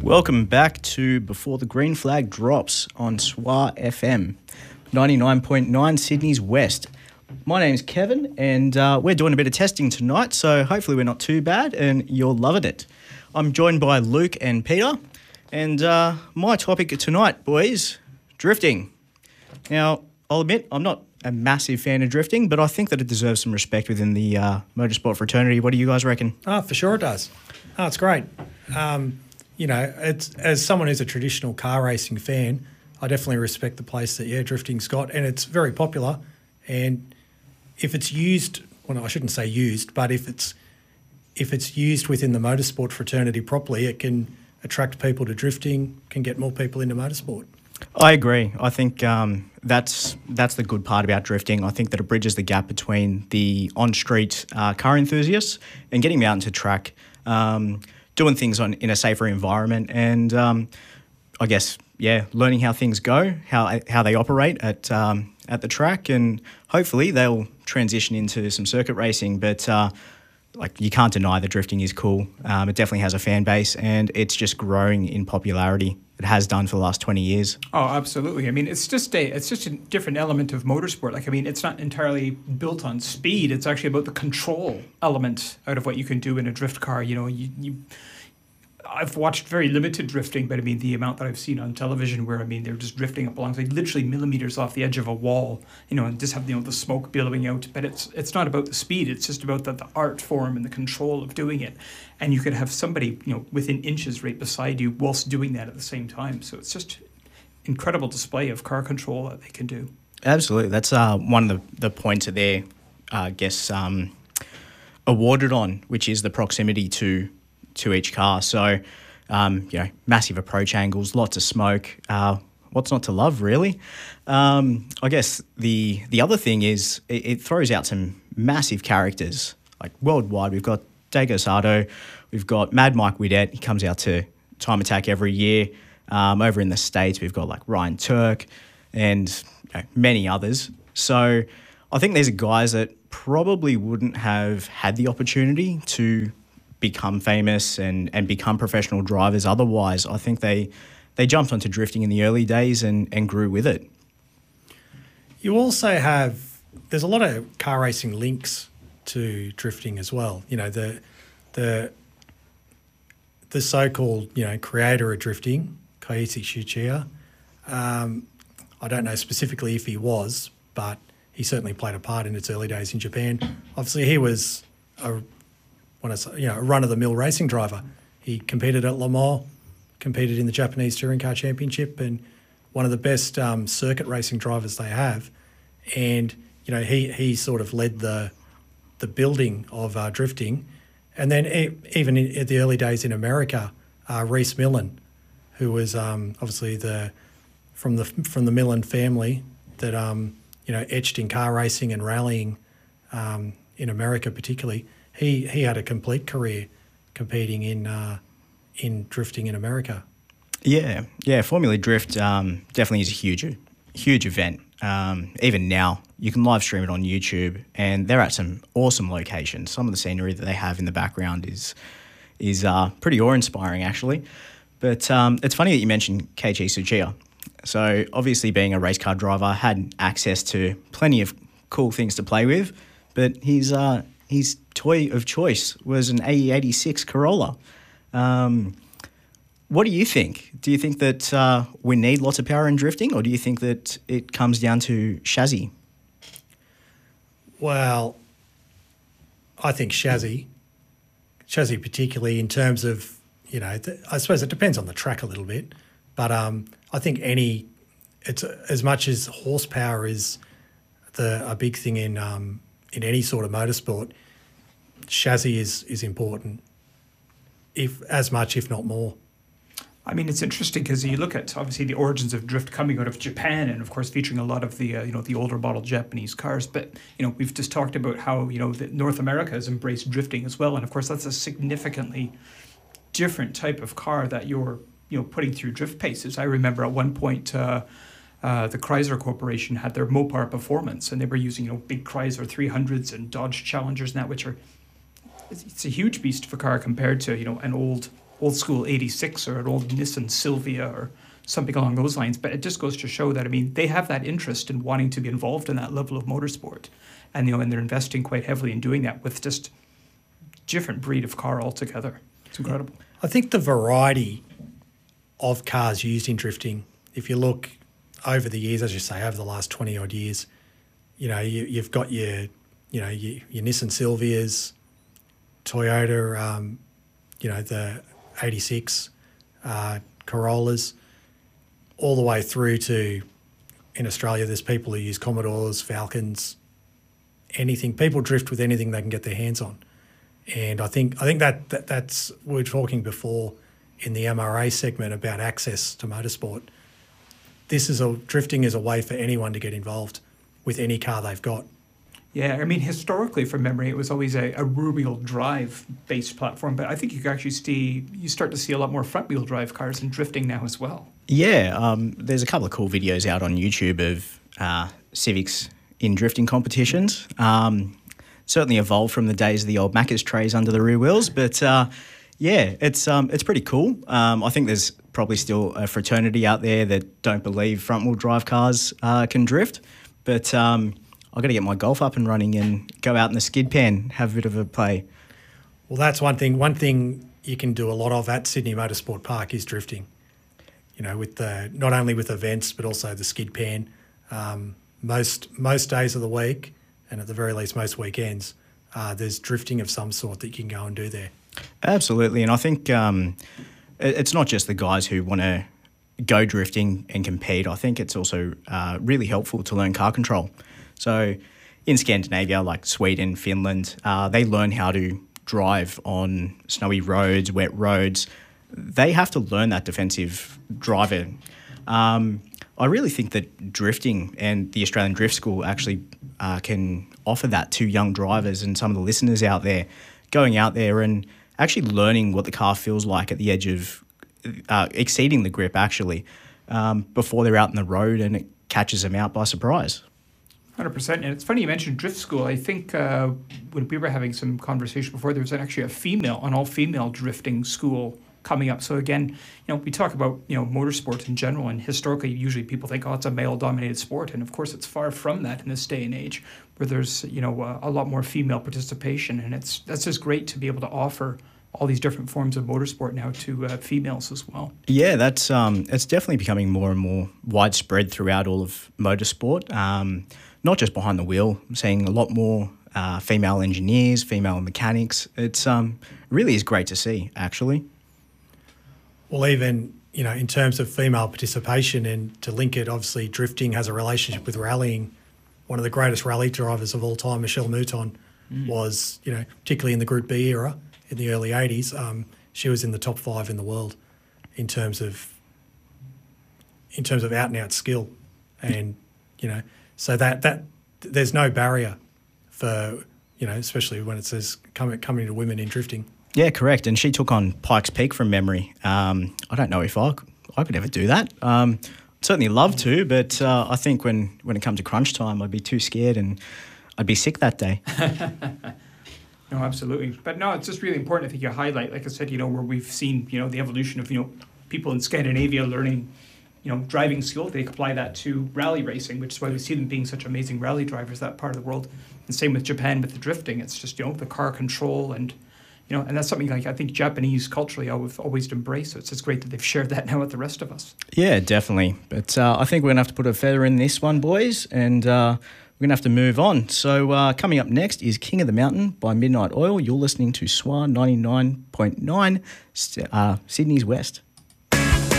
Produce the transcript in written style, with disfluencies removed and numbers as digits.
Welcome back to Before the Green Flag Drops on SWA FM, 99.9 Sydney's West. My name's Kevin, and we're doing a bit of testing tonight, so hopefully we're not too bad and you're loving it. I'm joined by Luke and Peter, and my topic tonight, boys, drifting. Now, I'll admit I'm not a massive fan of drifting, but I think that it deserves some respect within the motorsport fraternity. What do you guys reckon? Oh, for sure it does. Oh, it's great. It's as someone who's a traditional car racing fan, I definitely respect the place that drifting's got, and it's very popular. And if it's used, well, I shouldn't say used, but if it's used within the motorsport fraternity properly, it can attract people to drifting, can get more people into motorsport. I agree. I think that's the good part about drifting. I think that it bridges the gap between the on-street car enthusiasts and getting them out into track, doing things in a safer environment, and I guess learning how things go, how they operate at the track, and hopefully they'll transition into some circuit racing. But you can't deny that drifting is cool. It definitely has a fan base, and it's just growing in popularity. It has done for the last 20 years. Oh, absolutely. I mean, it's just a different element of motorsport. It's not entirely built on speed. It's actually about the control element out of what you can do in a drift car. I've watched very limited drifting, but I mean, the amount that I've seen on television where, they're just drifting up alongside literally millimeters off the edge of a wall, and just have, the smoke billowing out. But it's not about the speed. It's just about the art form and the control of doing it. And you could have somebody, within inches right beside you whilst doing that at the same time. So it's just incredible display of car control that they can do. Absolutely. That's one of the points that they're, awarded on, which is the proximity to each car. So, massive approach angles, lots of smoke. What's not to love, really? I guess the other thing is it throws out some massive characters. Like worldwide, we've got Dego Sardo, we've got Mad Mike Widett. He comes out to Time Attack every year. Over in the States, we've got like Ryan Turk and many others. So I think these are guys that probably wouldn't have had the opportunity to become famous and become professional drivers otherwise. I think they jumped onto drifting in the early days and grew with it. You also there's a lot of car racing links to drifting as well. The so-called creator of drifting, Koichi Shuchiya. I don't know specifically if he was, but he certainly played a part in its early days in Japan. Obviously, he was a run-of-the-mill racing driver. He competed at Le Mans, competed in the Japanese Touring Car Championship, and one of the best circuit racing drivers they have. And he sort of led the building of drifting. And then even in the early days in America, Reese Millen, who was obviously from the Millen family that etched in car racing and rallying in America particularly. He had a complete career competing in drifting in America. Yeah. Formula Drift definitely is a huge event. Even now, you can live stream it on YouTube, and they're at some awesome locations. Some of the scenery that they have in the background is pretty awe-inspiring, actually. But it's funny that you mentioned Keiichi Tsuchiya. So obviously, being a race car driver, had access to plenty of cool things to play with, but his toy of choice was an AE86 Corolla. What do you think? Do you think that we need lots of power in drifting, or do you think that it comes down to chassis? Well, I think chassis particularly in terms of, I suppose it depends on the track a little bit, but I think it's as much as horsepower is a big thing in any sort of motorsport, chassis is important, if not more. It's interesting because you look at obviously the origins of drift coming out of Japan, and of course featuring a lot of the the older model Japanese cars. But we've just talked about how that North America has embraced drifting as well, and of course that's a significantly different type of car that you're putting through drift paces. I remember at one point the Chrysler Corporation had their Mopar Performance, and they were using big Chrysler 300s and Dodge Challengers and that, which are it's a huge beast of a car compared to an old old school 86 or an old Nissan Silvia or something along those lines. But it just goes to show that, I mean, they have that interest in wanting to be involved in that level of motorsport. And, and they're investing quite heavily in doing that with just different breed of car altogether. It's incredible. I think the variety of cars used in drifting, if you look over the years, as you say, over the last 20 odd years, you've got your Nissan Silvias, Toyota, the 86 Corollas, all the way through to, in Australia, there's people who use Commodores, Falcons, anything. People drift with anything they can get their hands on. And I think that's, we were talking before in the MRA segment about access to motorsport. Drifting is a way for anyone to get involved with any car they've got. Yeah, I mean, historically, from memory, it was always a rear-wheel drive-based platform, but I think you start to see a lot more front-wheel drive cars in drifting now as well. Yeah, there's a couple of cool videos out on YouTube of Civics in drifting competitions. Certainly evolved from the days of the old Macca's trays under the rear wheels, but it's pretty cool. I think there's probably still a fraternity out there that don't believe front-wheel drive cars can drift, but I've got to get my golf up and running and go out in the skid pan, have a bit of a play. Well, that's one thing. One thing you can do a lot of at Sydney Motorsport Park is drifting. With not only with events but also the skid pan. Most days of the week, and at the very least most weekends, there's drifting of some sort that you can go and do there. Absolutely, and I think it's not just the guys who want to go drifting and compete. I think it's also really helpful to learn car control. So in Scandinavia, like Sweden, Finland, they learn how to drive on snowy roads, wet roads. They have to learn that defensive driving. I really think that drifting and the Australian Drift School actually can offer that to young drivers and some of the listeners out there, going out there and actually learning what the car feels like at the edge of exceeding the grip, actually, before they're out in the road and it catches them out by surprise. 100%. And it's funny you mentioned drift school. I think when we were having some conversation before, there was actually an all-female drifting school coming up. So again, we talk about, motorsport in general, and historically, usually people think, it's a male-dominated sport. And of course, it's far from that in this day and age, where there's, a lot more female participation. And that's just great to be able to offer all these different forms of motorsport now to females as well. Yeah, that's it's definitely becoming more and more widespread throughout all of motorsport. Not just behind the wheel. I'm seeing a lot more female engineers, female mechanics. It's really is great to see, actually. Well, even, in terms of female participation, and to link it, obviously drifting has a relationship with rallying. One of the greatest rally drivers of all time, Michelle Mouton, was, particularly in the Group B era in the early 80s, she was in the top 5 in the world in terms of out-and-out skill. And, so that there's no barrier for, especially when it says coming to women in drifting. Yeah, correct. And she took on Pikes Peak from memory. I don't know if I could ever do that. Certainly love to, but I think when it comes to crunch time, I'd be too scared and I'd be sick that day. No, absolutely. But no, it's just really important, I think, you highlight, like I said, where we've seen, the evolution of, people in Scandinavia learning, driving skill. They apply that to rally racing, which is why we see them being such amazing rally drivers, that part of the world. And same with Japan with the drifting. It's just, the car control and, and that's something like I think Japanese culturally have always embraced. So it's just great that they've shared that now with the rest of us. Yeah, definitely. But I think we're going to have to put a feather in this one, boys, and we're going to have to move on. So coming up next is King of the Mountain by Midnight Oil. You're listening to SWA 99.9 Sydney's West.